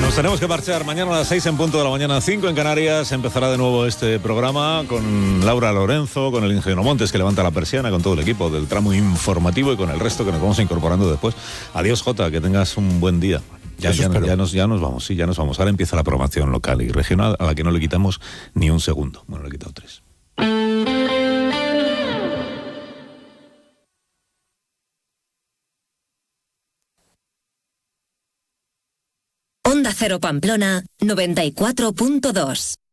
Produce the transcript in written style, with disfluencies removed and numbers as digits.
Nos tenemos que marchar mañana a las 6 en punto de la mañana, 5 en Canarias. Empezará de nuevo este programa con Laura Lorenzo, con el ingeniero Montes que levanta la persiana, con todo el equipo del tramo informativo y con el resto que nos vamos incorporando después. Adiós, Jota, que tengas un buen día. Ya nos vamos, sí, ya nos vamos. Ahora empieza la programación local y regional a la que no le quitamos ni un segundo. Bueno, le he quitado 3. Onda Cero Pamplona 94.2.